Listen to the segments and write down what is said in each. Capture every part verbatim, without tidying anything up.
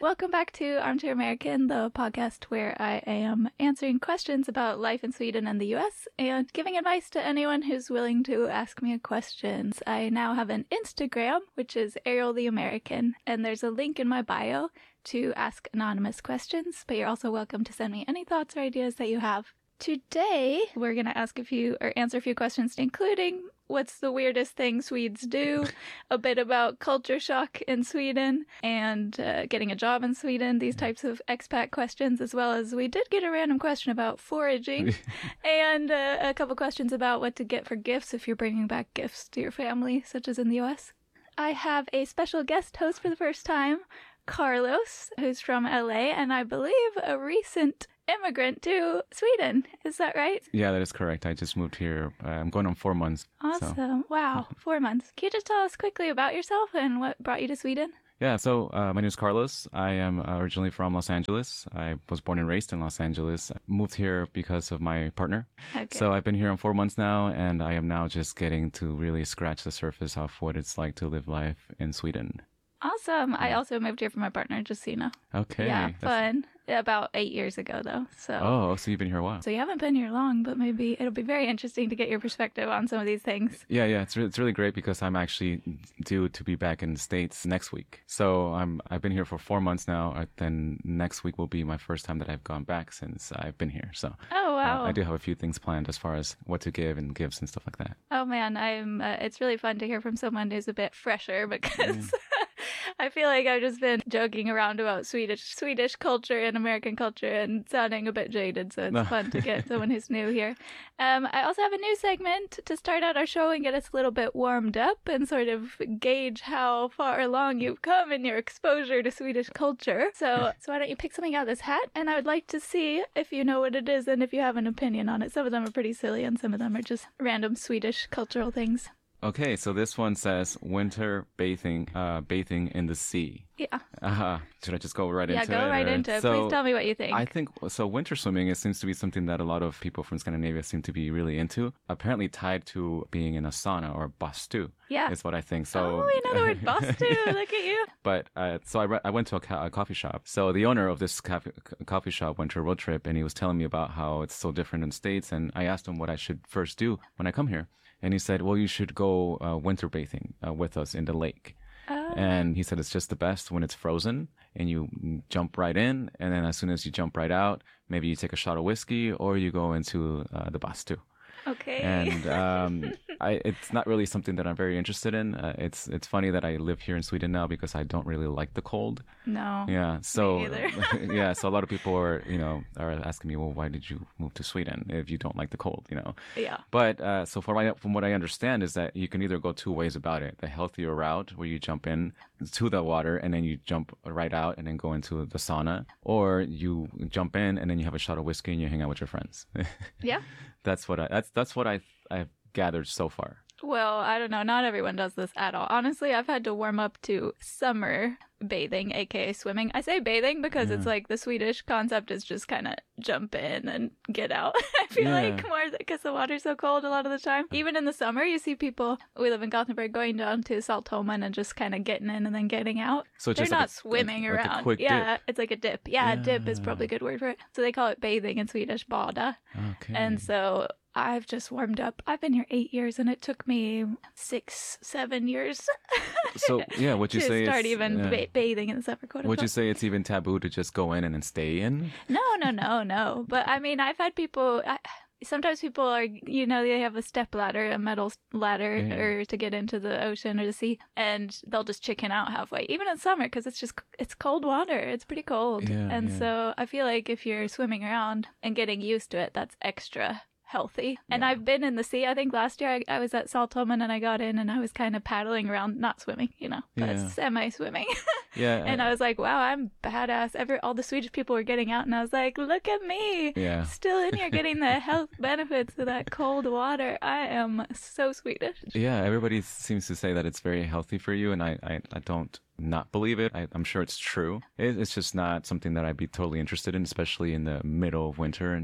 Welcome back to Armchair American, the podcast where I am answering questions about life in Sweden and the U S and giving advice to anyone who's willing to ask me questions. I now have an Instagram, which is Ariel the American, and there's a link in my bio to ask anonymous questions, but you're also welcome to send me any thoughts or ideas that you have. Today, we're going to ask a few or answer a few questions, including what's the weirdest thing Swedes do, a bit about culture shock in Sweden, and uh, getting a job in Sweden, these types of expat questions, as well as we did get a random question about foraging, and uh, a couple questions about what to get for gifts if you're bringing back gifts to your family, such as in the U S. I have a special guest host for the first time, Carlos, who's from L A, and I believe a recent immigrant to Sweden. Is that right? Yeah, that is correct. I just moved here. Uh, I'm going on four months. Awesome. So. Wow. Four months. Can you just tell us quickly about yourself and what brought you to Sweden? Yeah, so uh, my name is Carlos. I am originally from Los Angeles. I was born and raised in Los Angeles. I moved here because of my partner. Okay. So I've been here on four months now, and I am now just getting to really scratch the surface of what it's like to live life in Sweden. Awesome. I also moved here for my partner, just so you know. Okay. Yeah, That's... fun. About eight years ago, though. So. Oh, so you've been here a while. So you haven't been here long, but maybe it'll be very interesting to get your perspective on some of these things. Yeah, yeah. It's, re- it's really great because I'm actually due to be back in the States next week. So I'm, I've been here for four months now. Then next week will be my first time that I've gone back since I've been here. So oh, wow. Uh, I do have a few things planned as far as what to give and gifts and stuff like that. Oh, man. I'm. Uh, it's really fun to hear from someone who's a bit fresher because... Mm. I feel like I've just been joking around about Swedish Swedish culture and American culture and sounding a bit jaded, so it's fun to get someone who's new here. Um, I also have a new segment to start out our show and get us a little bit warmed up and sort of gauge how far along you've come in your exposure to Swedish culture. So, so why don't you pick something out of this hat, and I would like to see if you know what it is and if you have an opinion on it. Some of them are pretty silly and some of them are just random Swedish cultural things. Okay, so this one says winter bathing, uh, bathing in the sea. Yeah. Uh, should I just go right yeah, into it? Yeah, go right or? into it. So Please tell me what you think. I think, so winter swimming, it seems to be something that a lot of people from Scandinavia seem to be really into. Apparently tied to being in a sauna or bastu. Yeah. Is what I think. So, oh, you know the word bastu. Look at you. But, uh, so I, re- I went to a, ca- a coffee shop. So the owner of this cafe- coffee shop went to a road trip and he was telling me about how it's so different in the States. And I asked him what I should first do when I come here. And he said, well, you should go uh, winter bathing uh, with us in the lake. Oh. And he said it's just the best when it's frozen and you jump right in. And then as soon as you jump right out, maybe you take a shot of whiskey or you go into uh, the bastu. Okay. And um, I, it's not really something that I'm very interested in. Uh, it's it's funny that I live here in Sweden now because I don't really like the cold. No. Yeah. So me either. yeah. So a lot of people are you know are asking me, well, why did you move to Sweden if you don't like the cold? You know. Yeah. But uh, so from my, from what I understand is that you can either go two ways about it: the healthier route where you jump in to the water and then you jump right out and then go into the sauna, or you jump in and then you have a shot of whiskey and you hang out with your friends. Yeah. That's what I, that's, that's what I, I've gathered so far. Well, I don't know. Not everyone does this at all. Honestly, I've had to warm up to summer bathing, aka swimming. I say bathing because yeah. it's like the Swedish concept is just kind of jump in and get out. I feel yeah. like more because the water's so cold a lot of the time. Even in the summer, you see people, we live in Gothenburg, going down to Saltholmen and just kind of getting in and then getting out. So it's They're just not like a, swimming like, around. Like a quick yeah, dip. It's like a dip. Yeah, yeah, a dip is probably a good word for it. So they call it bathing in Swedish, bada. Okay. And so I've just warmed up. I've been here eight years and it took me six, seven years. So, yeah, would you to say start it's, even yeah. ba- bathing in the summer, quote Would unquote. you say it's even taboo to just go in and then stay in? No, no, no, no. But I mean, I've had people, I, sometimes people are, you know, they have a step ladder, a metal ladder yeah. or to get into the ocean or the sea, and they'll just chicken out halfway, even in summer, because it's just, it's cold water. It's pretty cold. Yeah, and yeah. so I feel like if you're swimming around and getting used to it, that's extra healthy. And yeah. I've been in the sea. I think last year I, I was at Saltholmen and I got in and I was kind of paddling around, not swimming, you know, but yeah. semi-swimming. yeah. And I was like, wow, I'm badass. Every, all the Swedish people were getting out and I was like, look at me. Yeah. Still in here getting the health benefits of that cold water. I am so Swedish. Yeah, everybody seems to say that it's very healthy for you, and I, I, I don't not believe it. I, I'm sure it's true. It, it's just not something that I'd be totally interested in, especially in the middle of winter and just... No.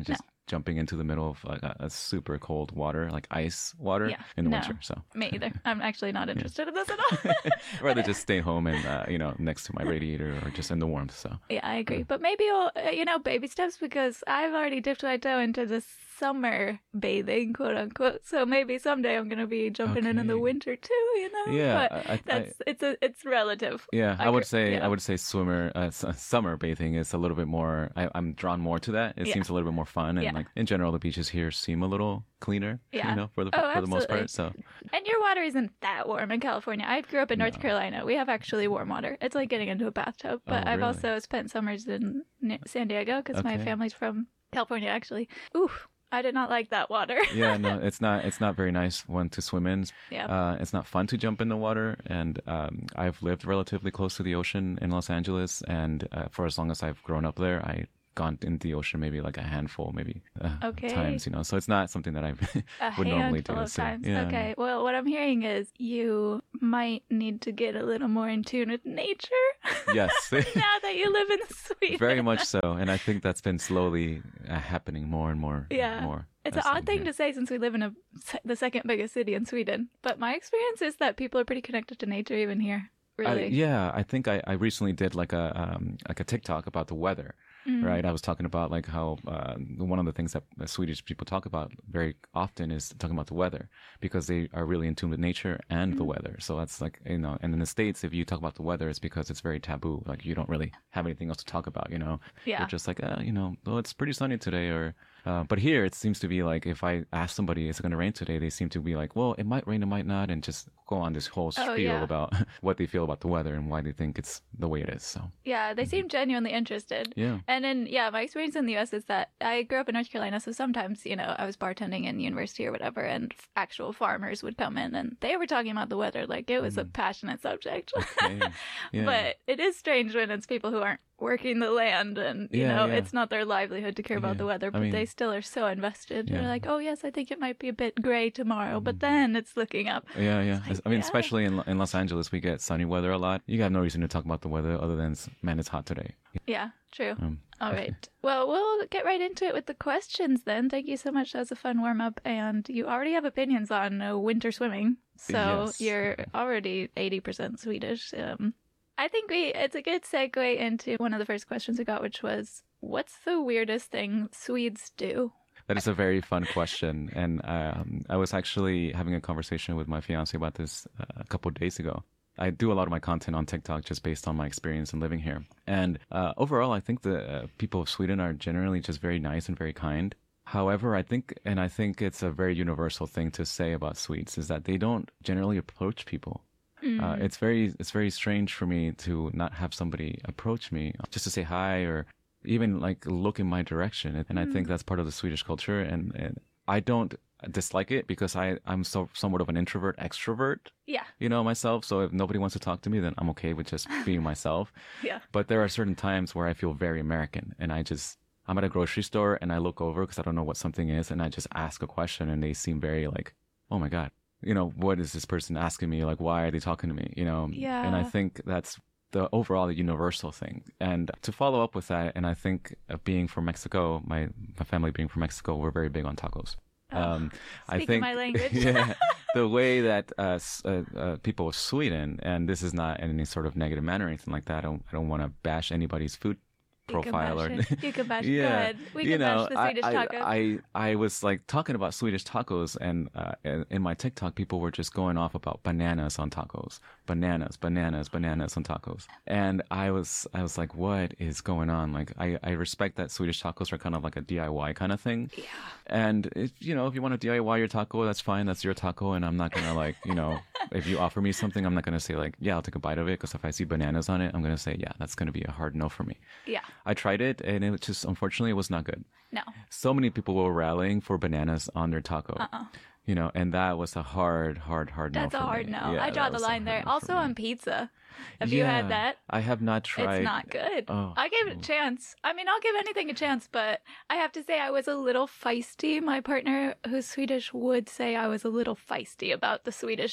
jumping into the middle of like a, a super cold water, like ice water Yeah. in the No. winter. So Me either. I'm actually not interested in this at all. I'd rather just stay home and, uh, you know, next to my radiator or just in the warmth. So Yeah, I agree. But maybe, you'll, uh, you know, baby steps, because I've already dipped my toe into the summer bathing, quote unquote. So maybe someday I'm going to be jumping in in the Okay. winter too, you know? Yeah, But I- I- that's, it's, a, it's relative. yeah, I, I would gr- say yeah. I would say swimmer uh, s- summer bathing is a little bit more. I, I'm drawn more to that. It Yeah. seems a little bit more fun, and Yeah. like in general, the beaches here seem a little cleaner. Yeah. You know, for the Oh, for the most absolutely. part. So And your water isn't that warm in California. I grew up in North No. Carolina. We have actually warm water. It's like getting into a bathtub. But Oh, I've really? also spent summers in Ni- San Diego because my Okay. family's from California, actually. Oof, I did not like that water. yeah, no, it's not it's not very nice one to swim in. Yeah. Uh, it's not fun to jump in the water, and um, I've lived relatively close to the ocean in Los Angeles, and uh, for as long as I've grown up there, I gone into the ocean maybe like a handful, maybe uh, Okay. times, you know. So it's not something that I A would normally do. handful of So, times. yeah, Okay. Well, what I'm hearing is you might need to get a little more in tune with nature Yes. now that you live in Sweden. Very much so, and I think that's been slowly uh, happening more and more. Yeah. more. It's as an odd I'm thing here. to say since we live in a, the second biggest city in Sweden. But my experience is that people are pretty connected to nature even here. Really. I, yeah, I think I, I recently did like a um, like a TikTok about the weather. Mm. Right, I was talking about like how uh, one of the things that uh, Swedish people talk about very often is talking about the weather, because they are really in tune with nature and Mm. the weather. So that's like, you know, and in the States, if you talk about the weather, it's because it's very taboo. Like you don't really have anything else to talk about. You know, Yeah. you're just like, uh, you know, well, it's pretty sunny today, or uh, but here it seems to be like if I ask somebody, is it going to rain today? They seem to be like, well, it might rain, it might not, and just go on this whole Oh, spiel yeah. about what they feel about the weather and why they think it's the way it is. So Yeah, they seem genuinely interested. yeah. And then, yeah, my experience in the U S is that I grew up in North Carolina, so sometimes, you know, I was bartending in university or whatever, and f- actual farmers would come in and they were talking about the weather like it was a passionate subject. Okay. Yeah. But it is strange when it's people who aren't working the land and, you Yeah, know, yeah. it's not their livelihood to care about Yeah. the weather, I but mean- they still are so invested. They're Yeah. like, oh, yes, I think it might be a bit gray tomorrow, but then it's looking up. Yeah, yeah. like, I mean, yeah. especially in in Los Angeles, we get sunny weather a lot. You have no reason to talk about the weather other than, man, it's hot today. Yeah, true. Um, All right. Well, we'll get right into it with the questions then. Thank you so much. That was a fun warm up. And you already have opinions on uh, winter swimming. So Yes. you're already eighty percent Swedish. Um, I think we it's a good segue into one of the first questions we got, which was, what's the weirdest thing Swedes do? That is a very fun question. And um, I was actually having a conversation with my fiance about this uh, a couple of days ago. I do a lot of my content on TikTok just based on my experience in living here. And uh, overall, I think the uh, people of Sweden are generally just very nice and very kind. However, I think, and I think it's a very universal thing to say about Swedes, is that they don't generally approach people. Uh, it's very, it's very strange for me to not have somebody approach me just to say hi or even like look in my direction. And I think that's part of the Swedish culture. And, and I don't dislike it because I, I'm so somewhat of an introvert extrovert, Yeah. you know, myself. So if nobody wants to talk to me, then I'm okay with just being myself. Yeah. But there are certain times where I feel very American and I just, I'm at a grocery store and I look over because I don't know what something is and I just ask a question and they seem very like, oh my God, you know, what is this person asking me? Like, why are they talking to me? You know? Yeah. And I think that's the overall the universal thing. And to follow up with that, and I think uh, being from Mexico, my, my family being from Mexico, we're very big on tacos. Um, I speaking think, my language. yeah, the way that uh, s- uh, uh, people of Sweden, and this is not in any sort of negative manner or anything like that. I don't, I don't want to bash anybody's food You can profile or bash it. You can bash it. yeah, Go ahead. We you can know, bash the Swedish I, taco. I, I I was like talking about Swedish tacos, and uh, in- in my TikTok, people were just going off about bananas on tacos, bananas, bananas, bananas on tacos, and I was I was like, what is going on? Like, I I respect that Swedish tacos are kind of like a D I Y kind of thing, Yeah. and if you know if you want to D I Y your taco, that's fine, that's your taco, and I'm not gonna like you know. If you offer me something, I'm not going to say like, yeah, I'll take a bite of it. Because if I see bananas on it, I'm going to say, yeah, that's going to be a hard no for me. Yeah. I tried it and it just, unfortunately, it was not good. No. So many people were rallying for bananas on their taco. Uh-uh. You know, and that was a hard, hard, hard no That's a for hard me. no. Yeah, I draw that the was a line hard there. no for Also me. on pizza. Have you had Yeah, that? I have not tried. It's not good. Oh. I gave it a chance. I mean, I'll give anything a chance, but I have to say I was a little feisty. My partner, who's Swedish, would say I was a little feisty about the Swedish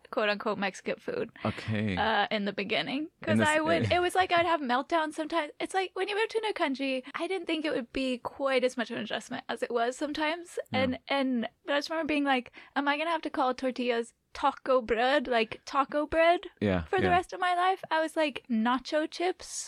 quote unquote Mexican food. Okay. Uh, in the beginning, because In the s- I would, it was like I'd have meltdowns sometimes. It's like when you move to a new country, I didn't think it would be quite as much of an adjustment as it was sometimes. Yeah. And and but I just remember being like, am I gonna have to call tortillas taco bread, like taco bread, yeah. for the yeah. rest of my life? I was like, nacho chips,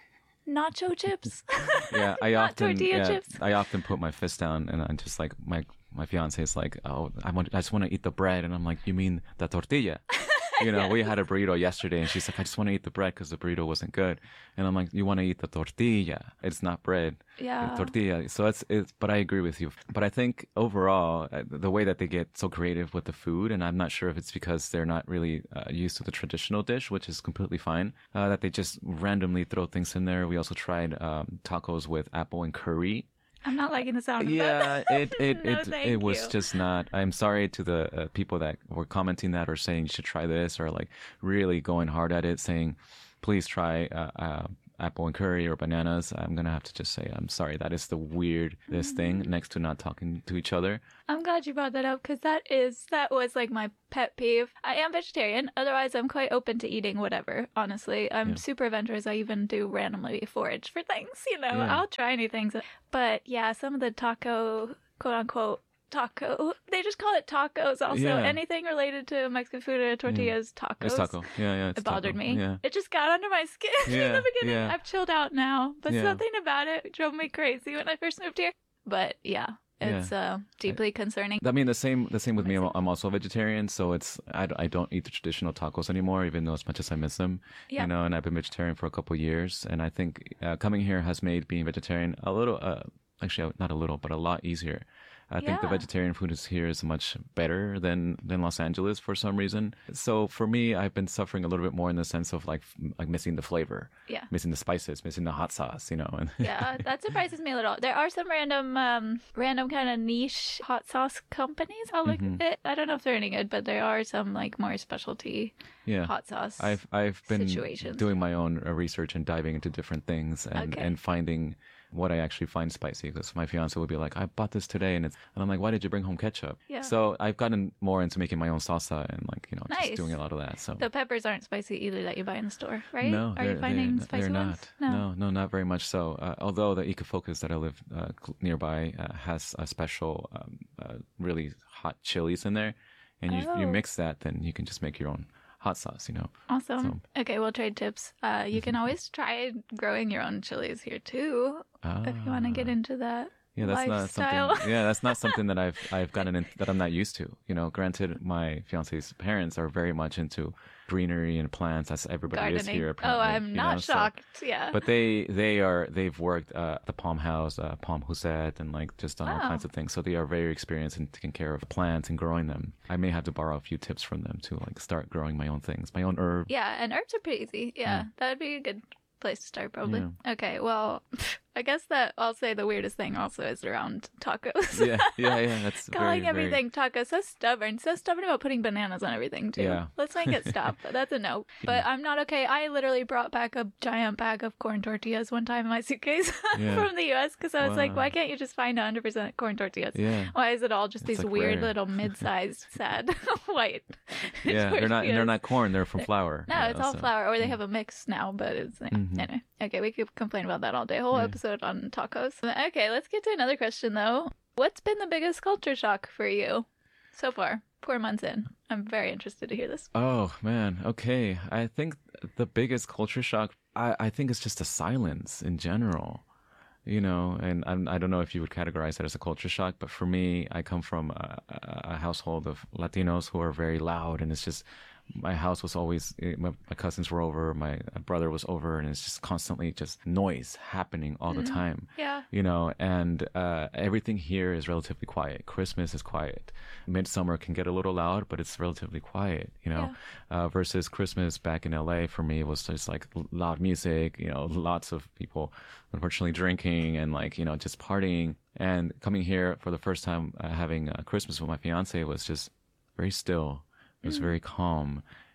nacho chips. Yeah, I Not often tortilla yeah, chips. I often put my fist down and I'm just like my my fiance is like, oh, I want I just want to eat the bread, and I'm like, you mean the tortilla? You know, we had a burrito yesterday, and she's like, I just want to eat the bread because the burrito wasn't good, and I'm like, you want to eat the tortilla? It's not bread. Yeah. It's tortilla. So it's it's. But I agree with you. But I think overall, uh, the way that they get so creative with the food, and I'm not sure if it's because they're not really uh, used to the traditional dish, which is completely fine, uh, that they just randomly throw things in there. We also tried um, tacos with apple and curry. I'm not liking the sound of Yeah, that. it it No, it, thank it was you. just not. I'm sorry to the uh, people that were commenting that or saying you should try this, or like really going hard at it, saying please try uh, uh, apple and curry or bananas. I'm gonna have to just say I'm sorry. That is the weirdest thing next to not talking to each other. I'm glad you brought that up because that is that was like my pet peeve. I am vegetarian, otherwise I'm quite open to eating whatever. Honestly, I'm Yeah. super adventurous. I even do randomly forage for things. You know, Yeah. I'll try new things. But yeah, some of the taco, quote unquote taco, they just call it tacos. Also, Yeah. anything related to Mexican food or tortillas, tacos. It's taco. Yeah, yeah. It's It bothered taco. me. Yeah. It just got under my skin in Yeah, the beginning. yeah. I've chilled out now, but Yeah. something about it drove me crazy when I first moved here. But yeah, it's uh, deeply concerning. I mean, the same. The same with me. I'm, I'm also a vegetarian, so it's I, d- I don't eat the traditional tacos anymore, even though as much as I miss them, Yeah. you know. And I've been vegetarian for a couple of years, and I think uh, coming here has made being vegetarian a little, uh, actually not a little, but a lot easier. I think the Yeah. vegetarian food is here is much better than than Los Angeles for some reason. So for me, I've been suffering a little bit more in the sense of like f- like missing the flavor, Yeah. missing the spices, missing the hot sauce, you know. And Yeah, that surprises me a little. There are some random, um, random kind of niche hot sauce companies. I'll look Mm-hmm. at. I don't know if they're any good, but there are some like more specialty yeah. hot sauce. I've I've been situations. doing my own uh, research and diving into different things and, Okay. and finding what I actually find spicy. Because my fiance would be like, "I bought this today," and it's and I'm like, "Why did you bring home ketchup?" Yeah. So I've gotten more into making my own salsa and like you know Nice. just doing a lot of that. So The peppers aren't spicy either that you buy in the store, right? no, are you they're- finding they're, spicy they're ones? not. No. no, not very much so. Uh, although the EcoFocus that I live uh, cl- nearby uh, has a special, um, uh, really hot chilies in there, and you you Oh. mix that, then you can just make your own hot sauce. You know. Awesome. Okay, well, trade tips. Uh, you can always try growing your own chilies here too, if you want to get into that. Yeah, that's lifestyle. not something. Yeah, that's not something that I've I've gotten in, that I'm not used to. You know, granted, my fiance's parents are very much into greenery and plants, as everybody is Gardening. here. Oh, Apparently, I'm you not know, so- shocked. Yeah. But they they are they've worked uh, at the Palm House, uh, Palm Husset, and like just done all Wow. kinds of things. So they are very experienced in taking care of plants and growing them. I may have to borrow a few tips from them to like start growing my own things, my own herb. Yeah, and herbs are pretty easy. Yeah, that would be a good place to start, probably. Okay, well, I guess that I'll say the weirdest thing also is around tacos. Yeah, yeah, yeah. That's Calling very, very- everything tacos, so stubborn. So stubborn about putting bananas on everything, too. Yeah. Let's make it stop. That's a no. But I'm not okay. I literally brought back a giant bag of corn tortillas one time in my suitcase Yeah. from the U S because I was like, Wow. why can't you just find one hundred percent corn tortillas? Yeah. Why is it all just It's, these like, weird rare. little mid-sized, sad white Yeah, they're not. tortillas? They're not corn. They're from flour. No, you it's know, all so- flour, or they have a mix now, but it's yeah. Mhm. Anyway. Okay, we could complain about that all day. Whole Yeah. episode on tacos. Okay, let's get to another question though. What's been the biggest culture shock for you so far? Four months in. I'm very interested to hear this. Oh man, okay. I think the biggest culture shock, I, I think it's just the silence in general. You know, and I'm, I don't know if you would categorize that as a culture shock, but for me, I come from a, a a household of Latinos who are very loud, and it's just my house was always my, my cousins were over, my brother was over, and it's just constantly just noise happening all the time. Yeah. You know, and uh, everything here is relatively quiet. Christmas is quiet. Midsummer can get a little loud, but it's relatively quiet, you know, uh, versus Christmas back in L A for me was just like l- loud music, you know, lots of people unfortunately drinking and like, you know, just partying. And coming here for the first time, uh, having uh, Christmas with my fiance was just very still. It was very calm.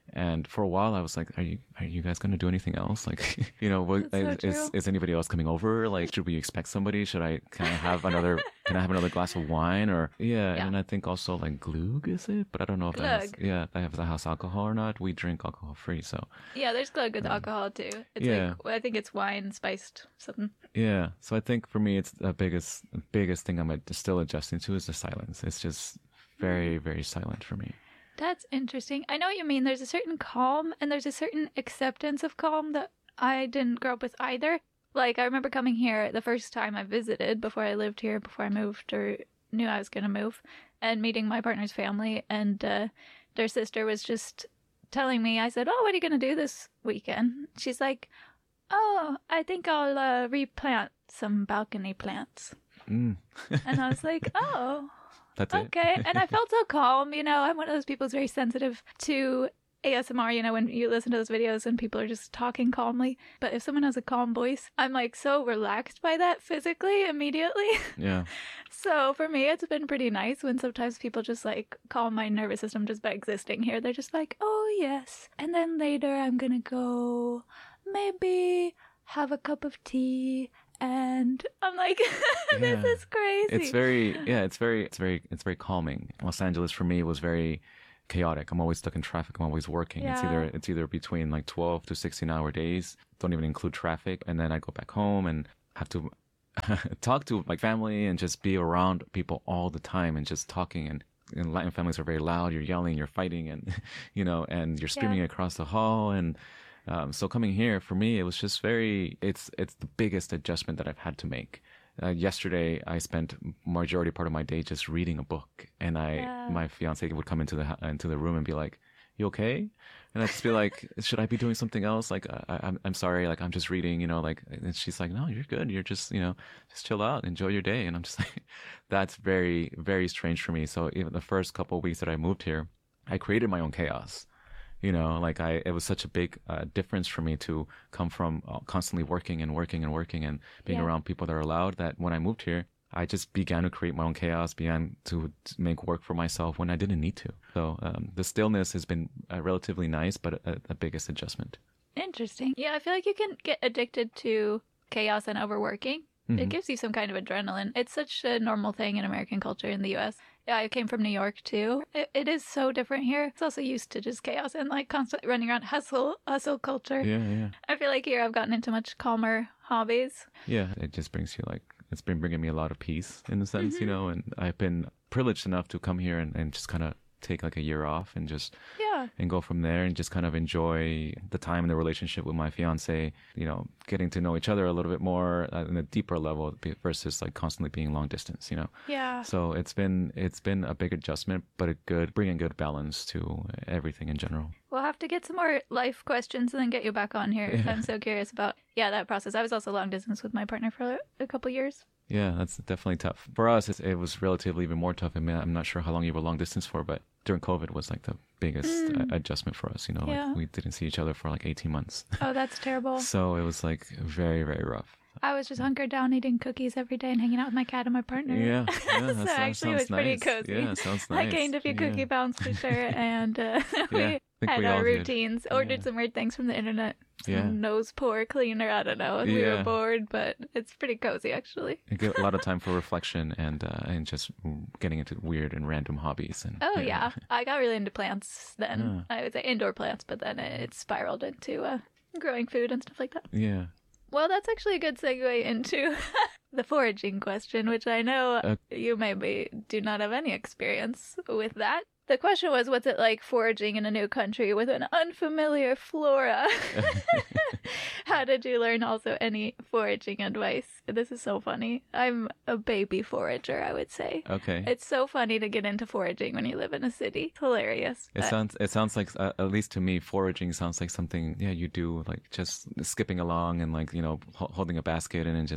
And for a while, I was like, "Are you are you guys gonna do anything else? Like, you know, what, That's so is true. is anybody else coming over? Like, should we expect somebody? Should I can I have another can I have another glass of wine? Or yeah, Yeah. and I think also like glug is it? But I don't know if that has, Glug. yeah, that has, that has alcohol or not. We drink alcohol free, so Yeah, there's glug with alcohol too. It's yeah. like I think it's wine spiced something. yeah. So I think for me, it's the biggest biggest thing I'm ad- still adjusting to is the silence. It's just very very silent for me. That's interesting. I know what you mean. There's a certain calm and there's a certain acceptance of calm that I didn't grow up with either. Like, I remember coming here the first time I visited before I lived here, before I moved or knew I was going to move, and meeting my partner's family. And uh, their sister was just telling me, I said, "Oh, what are you going to do this weekend?" She's like, "Oh, I think I'll uh, replant some balcony plants." Mm. And I was like, "Oh. That's it. Okay." And I felt so calm. You know, I'm one of those people who's very sensitive to A S M R, you know, when you listen to those videos and people are just talking calmly. But if someone has a calm voice, I'm like so relaxed by that physically immediately. Yeah. So for me, it's been pretty nice when sometimes people just like calm my nervous system just by existing here. They're just like, "Oh, yes. And then later I'm going to go maybe have a cup of tea." And I'm like, this Yeah. is crazy. It's very yeah, it's very it's very it's very calming. Los Angeles for me was very chaotic. I'm always stuck in traffic. I'm always working. It's Yeah. either it's either between like twelve to sixteen hour days. Don't even include traffic. And then I go back home and have to talk to my family and just be around people all the time and just talking. And, and Latin families are very loud. You're yelling, you're fighting, and you know, and you're screaming Yeah. across the hall. And um, so coming here for me, it was just very. It's it's the biggest adjustment that I've had to make. Uh, yesterday, I spent majority part of my day just reading a book, and I Yeah. my fiance would come into the hu- into the room and be like, "You okay?" And I'd just be like, "Should I be doing something else? Like, I, I'm I'm sorry, like I'm just reading, you know." Like, and she's like, "No, you're good. You're just you know just chill out, enjoy your day." And I'm just like, that's very very strange for me. So even the first couple of weeks that I moved here, I created my own chaos. You know, like I, it was such a big uh, difference for me to come from uh, constantly working and working and working and being Yeah. around people that are loud, that when I moved here, I just began to create my own chaos, began to, to make work for myself when I didn't need to. So um, the stillness has been uh, relatively nice, but a, a biggest adjustment. Interesting. Yeah, I feel like you can get addicted to chaos and overworking. Mm-hmm. It gives you some kind of adrenaline. It's such a normal thing in American culture in the U S. Yeah, I came from New York too. It, it is so different here. It's also used to just chaos and like constantly running around hustle, hustle culture. Yeah, yeah. I feel like here I've gotten into much calmer hobbies. Yeah, it just brings you like, it's been bringing me a lot of peace in a sense, Mm-hmm. you know, and I've been privileged enough to come here and, and just kind of take like a year off and just Yeah. and go from there and just kind of enjoy the time in the relationship with my fiance, you know, getting to know each other a little bit more uh, in a deeper level versus like constantly being long distance, you know. Yeah. So it's been it's been a big adjustment, but a good bringing good balance to everything in general. We'll have to get some more life questions and then get you back on here. Yeah. I'm so curious about, yeah, that process. I was also long distance with my partner for a couple years. Yeah, that's definitely tough. For us, it's, it was relatively even more tough. I mean, I'm not sure how long you were long distance for, but during COVID was like the biggest uh, adjustment for us. You know, Mm. Yeah. like we didn't see each other for like eighteen months. Oh, that's terrible. So it was like very, very rough. I was just hunkered down eating cookies every day and hanging out with my cat and my partner. Yeah, yeah, that so sounds- actually, it was sounds pretty nice. cozy. Yeah, sounds I nice. gained a few Yeah. cookie pounds for sure, and uh, we Yeah, I think had we our all did. routines. Ordered Yeah. some weird things from the internet. Some Yeah. nose pore cleaner. I don't know. We were Yeah. bored, but it's pretty cozy actually. You get a lot of time for reflection and uh, and just getting into weird and random hobbies. And Oh yeah, I got really into plants then. Yeah. I would say indoor plants, but then it spiraled into uh, growing food and stuff like that. yeah. Well, that's actually a good segue into the foraging question, which I know Uh, you maybe do not have any experience with that. The question was, what's it like foraging in a new country with an unfamiliar flora? How did you learn also any foraging advice? This is so funny. I'm a baby forager, I would say. Okay. It's so funny to get into foraging when you live in a city. It's hilarious. It but- sounds it sounds like uh, at least to me foraging sounds like something yeah you do like just skipping along and like you know ho- holding a basket and then just like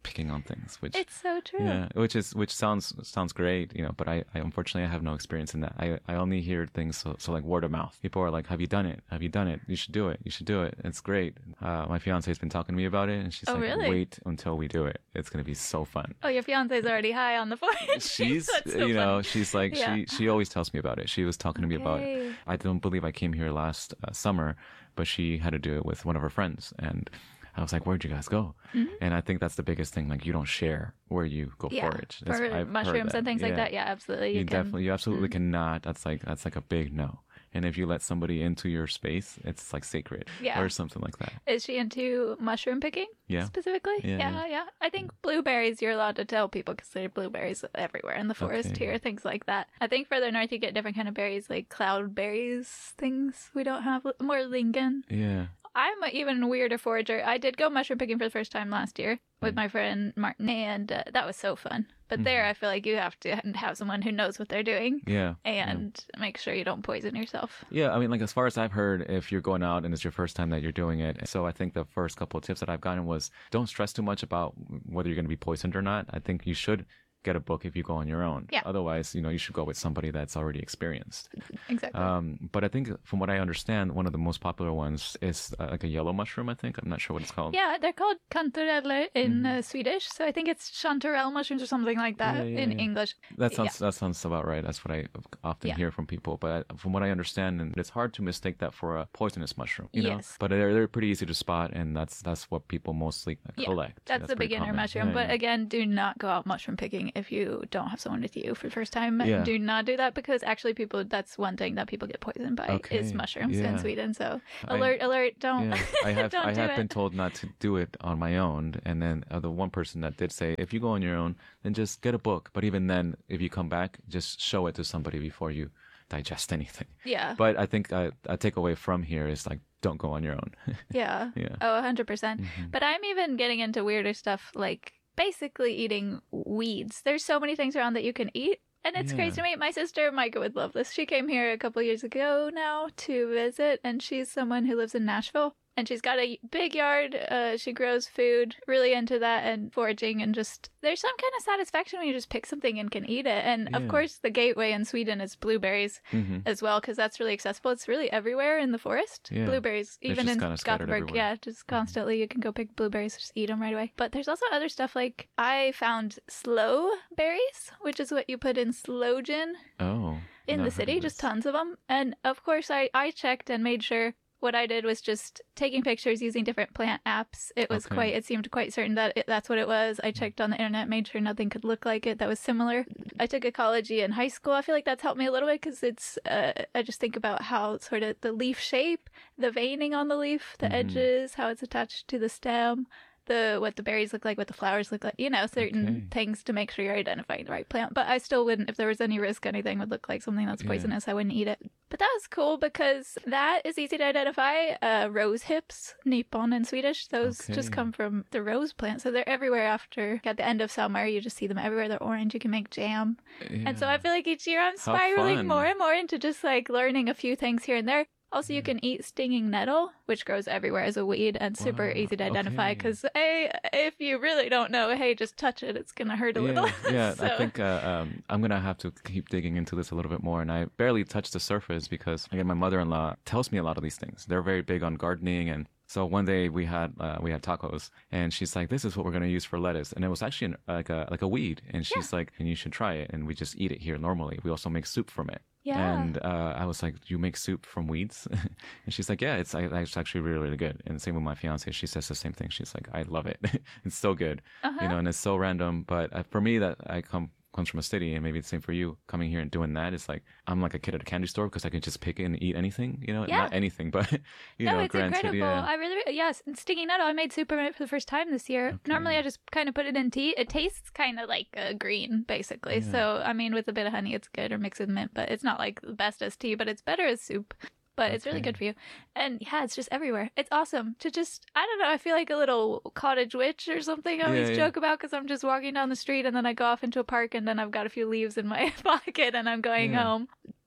picking on things, which It's so true. yeah, which is which sounds sounds great, you know. But I, I unfortunately I have no experience in that. I, I only hear things so, so like word of mouth. People are like, "Have you done it? Have you done it? You should do it. You should do it. It's great." Uh, my fiance has been talking to me about it, and she's Oh, like, really? "Wait until we do it. It's gonna be so fun." Oh, your fiance's already high on the forehead. She's That's so you know funny. she's like Yeah. she she always tells me about it. She was talking to me about it. Okay. I don't believe I came here last uh, summer, but she had to do it with one of her friends, and I was like, "Where'd you guys go?" Mm-hmm. And I think that's the biggest thing. Like, you don't share where you go Yeah, forage. That's- for I've heard mushrooms that. and things like Yeah. that. Yeah, absolutely. You, You, can. definitely, you absolutely cannot. That's like that's like a big no. And if you let somebody into your space, it's like sacred, Yeah. or something like that. Is she into mushroom picking? Yeah. Specifically? Yeah, yeah, yeah. yeah. I think blueberries you're allowed to tell people because there are blueberries everywhere in the forest Okay. here, things like that. I think further north you get different kind of berries, like cloudberries, things we don't have, more lingon. Yeah. I'm an even weirder forager. I did go mushroom picking for the first time last year with my friend Martin, and uh, that was so fun. But there, I feel like you have to have someone who knows what they're doing Yeah. and make sure you don't poison yourself. Yeah, I mean, like, as far as I've heard, if you're going out and it's your first time that you're doing it, so I think the first couple of tips that I've gotten was don't stress too much about whether you're going to be poisoned or not. I think you should get a book if you go on your own. Yeah. Otherwise, you know, you should go with somebody that's already experienced. Exactly. Um, but I think from what I understand, one of the most popular ones is uh, like a yellow mushroom, I think. I'm not sure what it's called. Yeah, they're called kantareller in uh, Swedish, so I think it's chanterelle mushrooms or something like that Yeah, yeah, in yeah. English. That sounds that sounds about right. That's what I often Yeah. hear from people. But from what I understand, and it's hard to mistake that for a poisonous mushroom. You know, Yes. but they're they're pretty easy to spot, and that's that's what people mostly Yeah, collect. That's, the pretty beginner common. mushroom. Yeah, but yeah. again, do not go out mushroom picking if you don't have someone with you for the first time. Yeah. Do not do that because actually people, that's one thing that people get poisoned by Okay, is mushrooms yeah. in Sweden. So I- alert, alert, don't, Yeah, I have don't I do have it. been told not to do it on my own, and then uh, the one person that did say, if you go on your own, then just get a book. But even then, if you come back, just show it to somebody before you digest anything. Yeah. But I think uh, a takeaway from here is like, don't go on your own. Yeah. Yeah. Oh, one hundred percent. Mm-hmm. But I'm even getting into weirder stuff like basically eating weeds. There's so many things around that you can eat. And it's Yeah. crazy to me. My sister, Micah, would love this. She came here a couple years ago now to visit, and she's someone who lives in Nashville. And she's got a big yard. Uh, she grows food, really into that and foraging. And just, there's some kind of satisfaction when you just pick something and can eat it. And of Yeah. course, the gateway in Sweden is blueberries hmm as well, because that's really accessible. It's really everywhere in the forest. Yeah. Blueberries, They're even just in kinda scattered Gothenburg. everywhere. Yeah, just constantly you can go pick blueberries, just eat them right away. But there's also other stuff like I found sloe berries, which is what you put in sloe gin Oh. in never the heard city, of just this. tons of them. And of course, I, I checked and made sure. What I did was just taking pictures using different plant apps. It was Okay. quite, it seemed quite certain that it, that's what it was. I checked on the internet, made sure nothing could look like it that was similar. I took ecology in high school. I feel like that's helped me a little bit because it's, uh, I just think about how sort of the leaf shape, the veining on the leaf, the Mhm. edges, how it's attached to the stem, the what the berries look like, what the flowers look like, you know, certain Okay. things to make sure you're identifying the right plant. But I still wouldn't, if there was any risk anything would look like something that's Yeah. poisonous, I wouldn't eat it. But that was cool because that is easy to identify. Uh, rose hips, nypon in Swedish, those just Okay. come from the rose plant. So they're everywhere after, at the end of summer, you just see them everywhere. They're orange, you can make jam. And so Yeah. I feel like each year I'm How spiraling fun. more and more into just like learning a few things here and there. Also, you can eat stinging nettle, which grows everywhere as a weed and super Wow, easy to identify okay. because, hey, if you really don't know, hey, just touch it. It's going to hurt a Yeah, little. yeah. So- I think uh, um, I'm gonna have to keep digging into this a little bit more, and I barely touched the surface because again, my mother-in-law tells me a lot of these things. They're very big on gardening, and so one day we had uh, we had tacos, and she's like, "This is what we're gonna use for lettuce," and it was actually an, like a like a weed, and she's like, "And you should try it," and we just eat it here normally. We also make soup from it. Yeah. And uh, I was like, "You make soup from weeds?" And she's like, "Yeah, it's, it's actually really, really good." And same with my fiance. She says the same thing. She's like, "I love it. It's so good." Uh-huh. You know, and it's so random. But uh, for me, that I come comes from a city, and maybe the same for you. Coming here and doing that is like I'm like a kid at a candy store because I can just pick it and eat anything. You know, Yeah. not anything, but you no, know, it's granted, incredible. yeah. I really, yes, and stinging nettle. I made soup from it for the first time this year. Normally, I just kind of put it in tea. It tastes kind of like uh, green, basically. Yeah. So, I mean, with a bit of honey, it's good, or mix with mint. But it's not like the best as tea, but it's better as soup. But it's really Okay. good for you. And yeah, it's just everywhere. It's awesome to just, I don't know, I feel like a little cottage witch or something I always Yeah, yeah. joke about because I'm just walking down the street and then I go off into a park and then I've got a few leaves in my pocket and I'm going Yeah. home.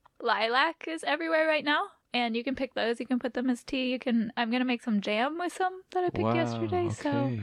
Lilac is everywhere right now. And you can pick those. You can put them as tea. You can, I'm going to make some jam with some that I picked Wow, yesterday. So okay.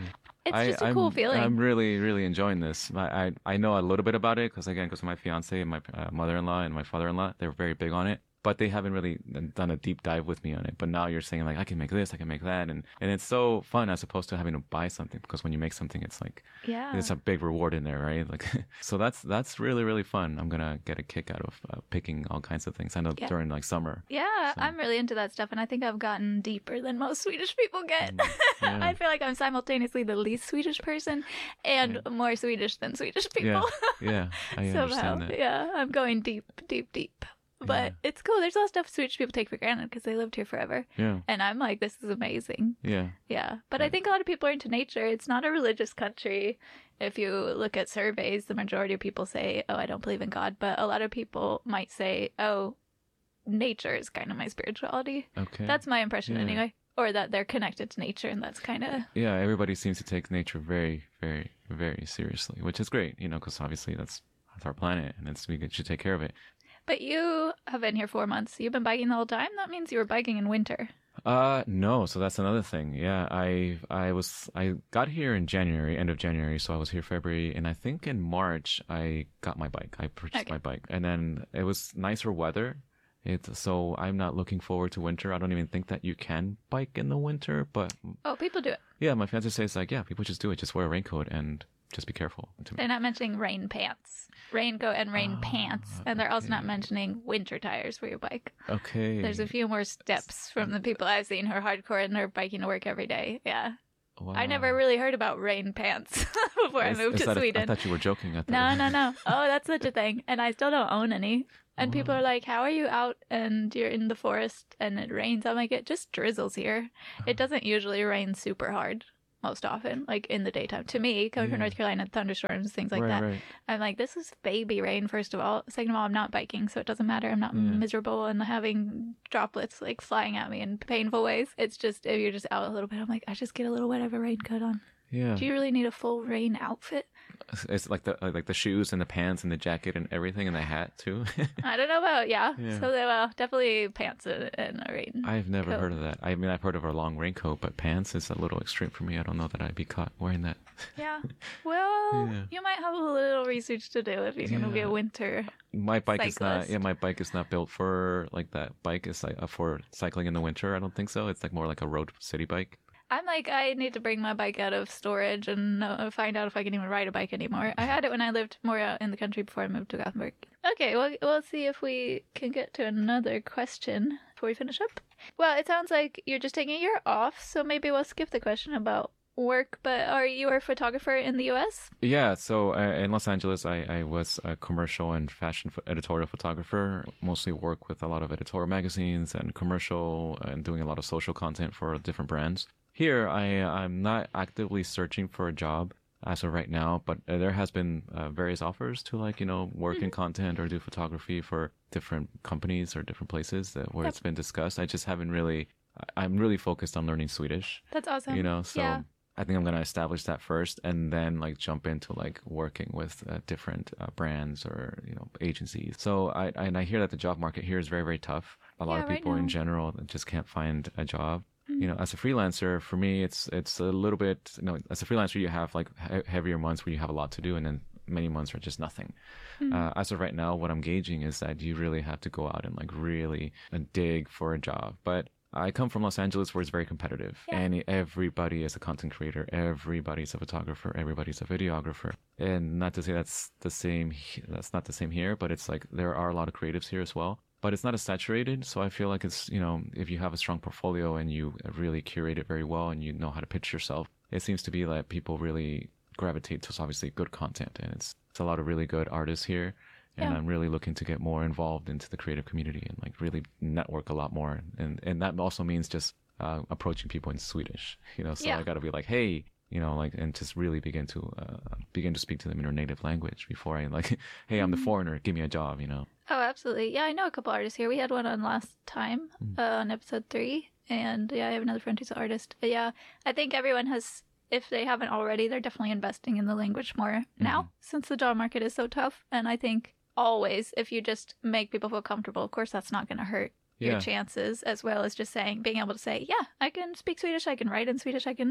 It's I, just a I'm, cool feeling. I'm really, really enjoying this. I, I, I know a little bit about it because, again, because my fiance and my uh, mother-in-law and my father-in-law, they're very big on it. But they haven't really done a deep dive with me on it. But now you're saying, like, I can make this, I can make that. And, and it's so fun as opposed to having to buy something. Because when you make something, it's like, yeah. there's a big reward in there, right? Like, so that's that's really, really fun. I'm going to get a kick out of uh, picking all kinds of things. I know Yeah. during, like, summer. Yeah, So- I'm really into that stuff. And I think I've gotten deeper than most Swedish people get. Mm, yeah. I feel like I'm simultaneously the least Swedish person and more Swedish than Swedish people. Yeah, I Somehow. understand that. Yeah, I'm going deep, deep, deep. But Yeah. it's cool. There's a lot of stuff Swedish people take for granted because they lived here forever. Yeah, And I'm like, this is amazing. yeah. Yeah. But I Right. think a lot of people are into nature. It's not a religious country. If you look at surveys, the majority of people say, oh, I don't believe in God. But a lot of people might say, oh, nature is kind of my spirituality. Okay. That's my impression Yeah. anyway. Or that they're connected to nature, and that's kind of... Yeah, everybody seems to take nature very, very, very seriously, which is great, you know, because obviously that's that's our planet, and it's we should take care of it. But you have been here four months. You've been biking the whole time? That means you were biking in winter. Uh, no, so that's another thing. Yeah, I I was I got here in January, end of January, so I was here February, and I think in March I got my bike. I purchased Okay. my bike, and then it was nicer weather. It's so I'm not looking forward to winter. I don't even think that you can bike in the winter, but Oh, people do it. yeah, my fiance says like, yeah, people just do it. Just wear a raincoat and just be careful. To me. They're not mentioning rain pants. Raincoat and rain Ah, pants. And they're also not okay. mentioning winter tires for your bike. Okay. There's a few more steps from the people I've seen who are hardcore and are biking to work every day. Yeah. I never Wow. really heard about rain pants before I Is- moved is to that a- Sweden. I thought you were joking. I thought No, no, no. Oh, that's such a thing. And I still don't own any. And people Oh. are like, how are you out and you're in the forest and it rains? I'm like, it just drizzles here. Uh-huh. It doesn't usually rain super hard most often, like in the daytime. To me, coming from Yeah. North Carolina, thunderstorms, things like right, that. Right. I'm like, this is baby rain, first of all. Second of all, I'm not biking, so it doesn't matter. I'm not Yeah. miserable and having droplets like flying at me in painful ways. It's just, if you're just out a little bit, I'm like, I just get a little wet, I have a raincoat on. Yeah. Do you really need a full rain outfit? It's like the like the shoes and the pants and the jacket and everything and the hat too. I don't know about, yeah. Yeah. So, they, well, definitely pants and, and a rain. I've never coat. heard of that. I mean, I've heard of a long raincoat, but pants is a little extreme for me. I don't know that I'd be caught wearing that. Yeah. Well, Yeah. you might have a little research to do if you're going to be a Yeah. winter. My bike is not. Cyclist. Yeah, my bike is not built for like that. Bike is like uh, for cycling in the winter. I don't think so. It's like more like a road city bike. I'm like, I need to bring my bike out of storage and uh, find out if I can even ride a bike anymore. I had it when I lived more out in the country before I moved to Gothenburg. Okay, well, we'll see if we can get to another question before we finish up. Well, it sounds like you're just taking a year off, so maybe we'll skip the question about work, but are you a photographer in the U S? Yeah, so uh, in Los Angeles, I, I was a commercial and fashion ph- editorial photographer. Mostly work with a lot of editorial magazines and commercial and doing a lot of social content for different brands. Here, I, I'm not actively searching for a job as of right now, but uh, there has been uh, various offers to like, you know, work in content or do photography for different companies or different places that, where Yep. it's been discussed. I just haven't really, I- I'm really focused on learning Swedish. That's awesome. You know, so Yeah. I think I'm going to establish that first and then like jump into like working with uh, different uh, brands or, you know, agencies. So I, I, and I hear that the job market here is very, very tough. A lot Yeah, of right people now. in general just can't find a job. You know, as a freelancer, for me, it's, it's a little bit, you know, as a freelancer, you have like he- heavier months where you have a lot to do and then many months are just nothing. Uh, as of right now, what I'm gauging is that you really have to go out and like really uh, dig for a job. But I come from Los Angeles where it's very competitive Yeah. and everybody is a content creator. Everybody's a photographer. Everybody's a videographer. And not to say that's the same, he- that's not the same here, but it's like there are a lot of creatives here as well. But it's not as saturated. So I feel like it's, you know, if you have a strong portfolio and you really curate it very well and you know how to pitch yourself, it seems to be like people really gravitate to obviously good content. And it's, it's a lot of really good artists here. And Yeah. I'm really looking to get more involved into the creative community and like really network a lot more. And and that also means just uh, approaching people in Swedish, you know, so Yeah. I got to be like, hey, you know, like, and just really begin to uh, begin to speak to them in their native language before I like, hey, I'm the Mm-hmm. foreigner, give me a job, you know. Oh, absolutely. Yeah, I know a couple artists here. We had one on last time Mm. uh, on episode three. And yeah, I have another friend who's an artist. But yeah, I think everyone has, if they haven't already, they're definitely investing in the language more Mm-hmm. now since the job market is so tough. And I think always, if you just make people feel comfortable, of course, that's not going to hurt your Yeah. chances, as well as just saying, being able to say, yeah, I can speak Swedish, I can write in Swedish, I can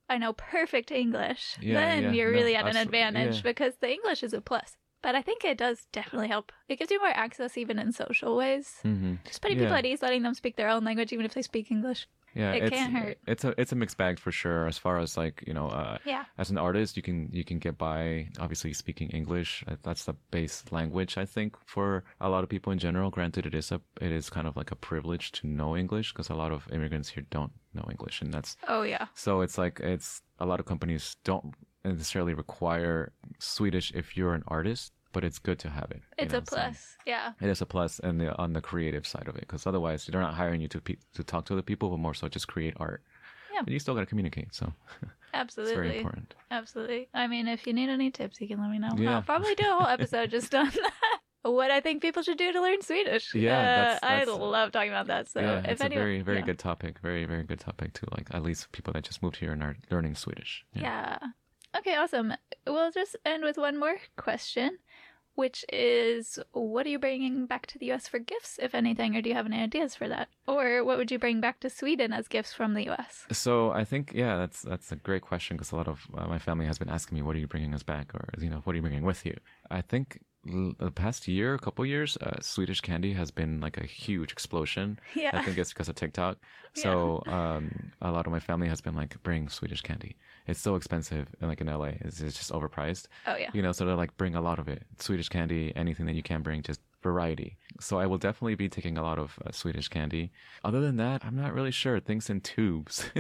I know perfect English, Yeah, then yeah, you're no, really at an absol- advantage yeah. because the English is a plus. But I think it does definitely help. It gives you more access even in social ways. Mm-hmm. Just putting Yeah. people at ease, letting them speak their own language, even if they speak English. Yeah, It it's can't hurt. it's a it's a mixed bag for sure. As far as like you know, uh, Yeah. as an artist, you can you can get by obviously speaking English. Uh, That's the base language, I think, for a lot of people in general. Granted, it is a it is kind of like a privilege to know English because a lot of immigrants here don't know English, and that's Oh, yeah. so it's like it's a lot of companies don't necessarily require Swedish if you're an artist, but it's good to have it. you It's know, a so- plus. Yeah. it is a plus and the, on the creative side of it, because otherwise they're not hiring you to pe- to talk to other people, but more so just create art. Yeah. But you still got to communicate, so Absolutely. it's very important. Absolutely. I mean, if you need any tips, you can let me know. Yeah. I'll probably do a whole episode just on that. What I think people should do to learn Swedish. Yeah, Uh, that's- I that's- love talking about that. So yeah, if it's a anyone, very very yeah. good topic, very very good topic too. Like at least people that just moved here and are learning Swedish. Yeah. Okay, awesome. We'll just end with one more question, which is what are you bringing back to the U S for gifts, if anything, or do you have any ideas for that? Or what would you bring back to Sweden as gifts from the U S? So I think yeah, that's that's a great question because a lot of uh, my family has been asking me, "What are you bringing us back?" or you know, "What are you bringing with you?" I think l- the past year, a couple years, uh, Swedish candy has been like a huge explosion. Yeah. I think it's because of TikTok. So um, a lot of my family has been like, "Bring Swedish candy. It's so expensive, and like in L A, it's, it's just overpriced." Oh, yeah. You know, so they're like, "Bring a lot of it. Swedish candy, anything that you can bring, just variety." So I will definitely be taking a lot of uh, Swedish candy. Other than that, I'm not really sure. Things in tubes.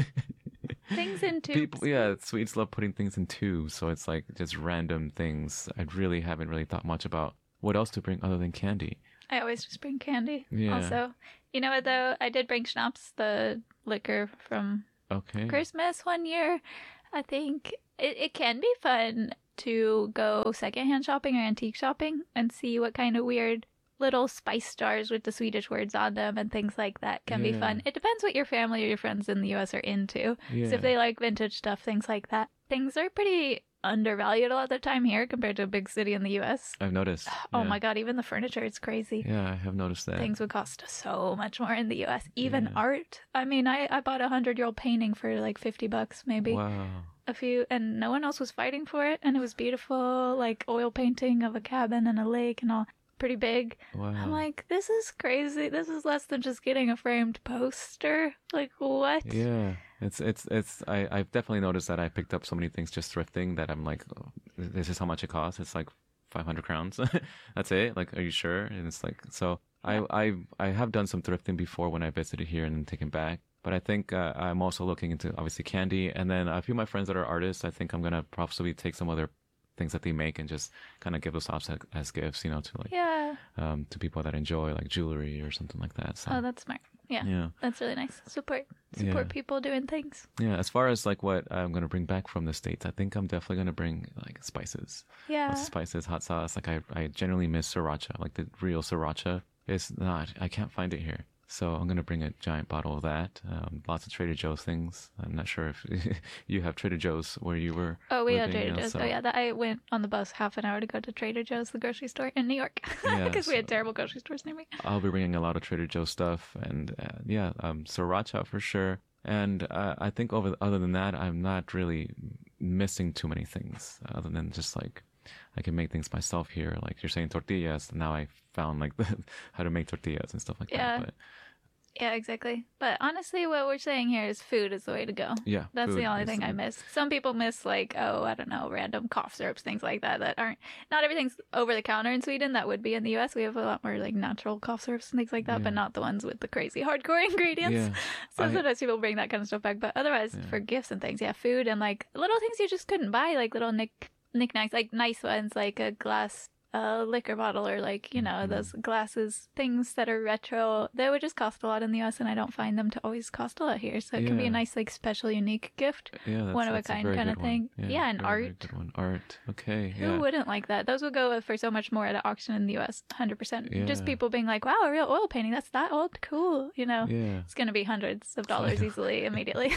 Things in tubes. People, yeah, Swedes love putting things in tubes, so it's like just random things. I really haven't really thought much about what else to bring other than candy. I always just bring candy. Yeah. Also, you know what, though? I did bring schnapps, the liquor from Okay. Christmas one year. I think it, it can be fun to go secondhand shopping or antique shopping and see what kind of weird little spice jars with the Swedish words on them and things like that can be Yeah. fun. It depends what your family or your friends in the U S are into. Yeah. So if they like vintage stuff, things like that. Things are pretty undervalued a lot of the time here compared to a big city in the U S. I've noticed. Oh yeah. my god, even the furniture is crazy. Yeah, I have noticed that. Things would cost so much more in the U S. Even Yeah. art. I mean, I, I bought a hundred year old painting for like fifty bucks maybe. Wow. A few, and no one else was fighting for it. And it was beautiful, like oil painting of a cabin and a lake and all. Pretty big. Wow. I'm like, this is crazy. This is less than just getting a framed poster. Like, what? Yeah, it's it's it's. I I've definitely noticed that I picked up so many things just thrifting that I'm like, oh, this is how much it costs. It's like five hundred crowns. That's it. Like, are you sure? And it's like, so I I I have done some thrifting before when I visited here and then taken back. But I think uh, I'm also looking into obviously candy, and then a few of my friends that are artists. I think I'm gonna possibly take some other things that they make and just kind of give those off as, as gifts, you know, to like Yeah. um to people that enjoy like jewelry or something like that. So Oh, that's smart. Yeah. yeah. That's really nice. Support support Yeah. people doing things. Yeah, as far as like what I'm gonna bring back from the States, I think I'm definitely gonna bring like spices. Yeah. Lots of spices, hot sauce. Like I, I generally miss sriracha. Like the real sriracha is not. I can't find it here. So I'm gonna bring a giant bottle of that. Um, lots of Trader Joe's things. I'm not sure if you have Trader Joe's where you were. Oh, we had living, Trader you know, Joe's. so- Oh, yeah. That, I went on the bus half an hour to go to Trader Joe's, the grocery store in New York. Yeah, Because we had so- terrible grocery stores near me. I'll be bringing a lot of Trader Joe's stuff, and uh, yeah, um, sriracha for sure. And uh, I think over other than that, I'm not really missing too many things other than just like I can make things myself here. Like you're saying tortillas, now I found like the, how to make tortillas and stuff like Yeah. that. But Yeah, exactly. But honestly, what we're saying here is food is the way to go. yeah, That's food the only is thing I miss. Some people miss, like, oh, I don't know, random cough syrups, things like that, that aren't, not everything's over the counter in Sweden. That would be in the U S. We have a lot more, like, natural cough syrups and things like that, but Yeah. not the ones with the crazy hardcore ingredients. Yeah. So I- sometimes people bring that kind of stuff back. But otherwise, Yeah. for gifts and things, yeah, food and, like, little things you just couldn't buy, like little knick knickknacks, like nice ones, like a glass a liquor bottle or like, you know, Mhm. those glasses, things that are retro. They would just cost a lot in the U S and I don't find them to always cost a lot here. So it can be a Yeah. nice, like, special, unique gift. Yeah, that's, one of a that's kind very kind of good one. thing. Yeah, and very, very art. good one. Art. Okay. Who Yeah. wouldn't like that? Those would go for so much more at an auction in the U S, one hundred percent. Just Yeah. people being like, wow, a real oil painting, that's that old? Cool. You know, Yeah. it's going to be hundreds of dollars easily, immediately.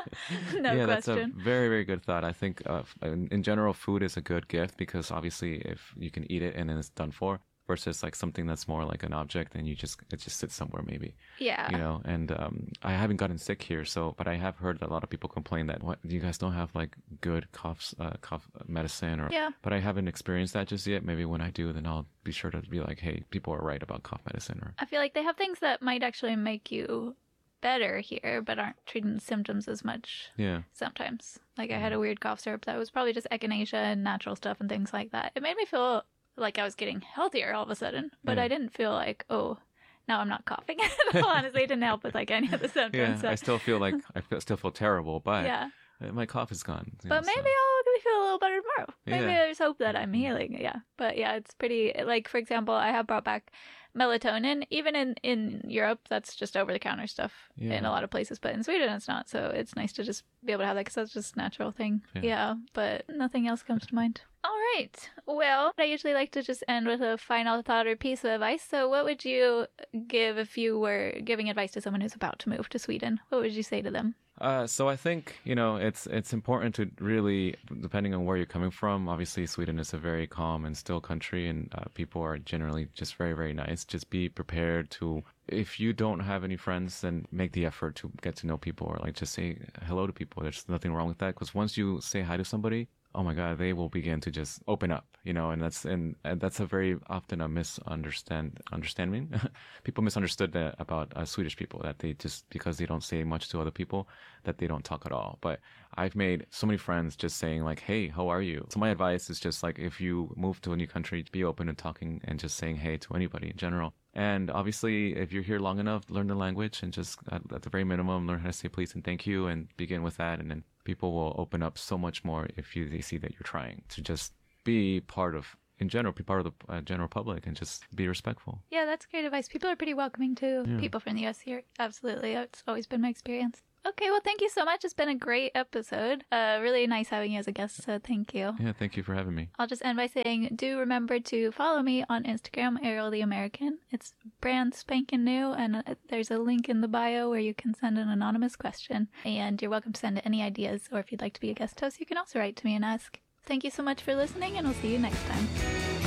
No yeah, question. that's a very, very good thought. I think uh, in, in general, food is a good gift because obviously if you can eat it and then it's done for. versus like something that's more like an object and you just it just sits somewhere maybe. Yeah. You know, and um, I haven't gotten sick here, so but I have heard that a lot of people complain that what you guys don't have like good cough uh, cough medicine or. Yeah. But I haven't experienced that just yet. Maybe when I do, then I'll be sure to be like, hey, people are right about cough medicine. Or I feel like they have things that might actually make you better here, but aren't treating the symptoms as much. Yeah. Sometimes. Like I had a weird cough syrup that was probably just echinacea and natural stuff and things like that. It made me feel like I was getting healthier all of a sudden, but Yeah. I didn't feel like, oh, now I'm not coughing at all. Honestly, it didn't help with like any of the symptoms. Yeah, so. I still feel like I feel, still feel terrible, but Yeah. my cough is gone. you But know, maybe so. I'll feel a little better tomorrow. Maybe Yeah. there's hope that I'm healing. Yeah. But yeah, it's pretty, like, for example, I have brought back melatonin. Even in, in Europe, that's just over-the-counter stuff Yeah. in a lot of places. But in Sweden, it's not. So it's nice to just be able to have that because that's just a natural thing. Yeah. Yeah. But nothing else comes to mind. All right. Well, I usually like to just end with a final thought or piece of advice. So what would you give if you were giving advice to someone who's about to move to Sweden? What would you say to them? Uh, so I think, you know, it's it's important to really, depending on where you're coming from, obviously Sweden is a very calm and still country, and uh, people are generally just very, very nice. Just be prepared to, if you don't have any friends, then make the effort to get to know people or like just say hello to people. There's nothing wrong with that, because once you say hi to somebody, oh my God, they will begin to just open up, you know, and that's and, and that's a very often a misunderstand understanding. People misunderstood that about uh, Swedish people, that they just, because they don't say much to other people, that they don't talk at all. But I've made so many friends just saying like, hey, how are you? So my advice is just like, if you move to a new country, be open to talking and just saying hey to anybody in general. And obviously, if you're here long enough, learn the language and just, at, at the very minimum, learn how to say please and thank you and begin with that. And then people will open up so much more if you they see that you're trying to just be part of, in general, be part of the uh, general public and just be respectful. Yeah, that's great advice. People are pretty welcoming to Yeah. people from the U S here. Absolutely. It's always been my experience. Okay, well, thank you so much. It's been a great episode. Uh, really nice having you as a guest, so thank you. Yeah, thank you for having me. I'll just end by saying, do remember to follow me on Instagram, Ariel the American. It's brand spanking new, and uh, there's a link in the bio where you can send an anonymous question. And you're welcome to send any ideas, or if you'd like to be a guest host, you can also write to me and ask. Thank you so much for listening, and we'll see you next time.